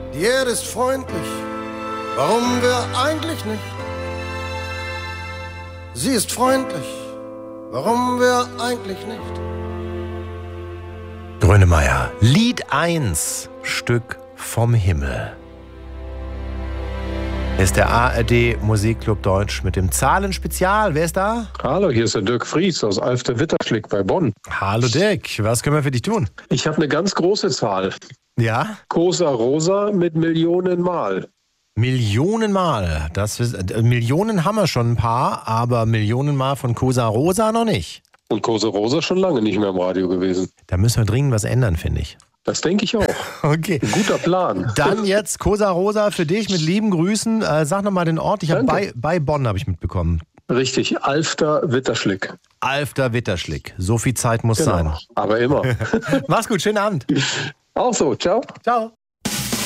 Die Erde ist freundlich, warum wir eigentlich nicht? Sie ist freundlich, warum wir eigentlich nicht? Grönemeyer, Lied 1, Stück vom Himmel. Ist der ARD Musikclub Deutsch mit dem Zahlenspezial. Wer ist da? Hallo, hier ist der Dirk Fries aus Alfter-Witterschlick bei Bonn. Hallo Dirk, was können wir für dich tun? Ich habe eine ganz große Zahl. Ja? Cosa Rosa mit Millionen Mal. Millionenmal. Millionen haben wir schon ein paar, aber Millionenmal von Cosa Rosa noch nicht. Und Cosa Rosa schon lange nicht mehr im Radio gewesen. Da müssen wir dringend was ändern, finde ich. Das denke ich auch. Okay. Ein guter Plan. Dann jetzt Cosa Rosa für dich mit lieben Grüßen. Sag nochmal den Ort. Ich habe bei Bonn habe ich mitbekommen. Richtig, Alfter-Witterschlick. Alfter-Witterschlick. So viel Zeit muss sein. Aber immer. Mach's gut, schönen Abend. Auch so, ciao. Ciao.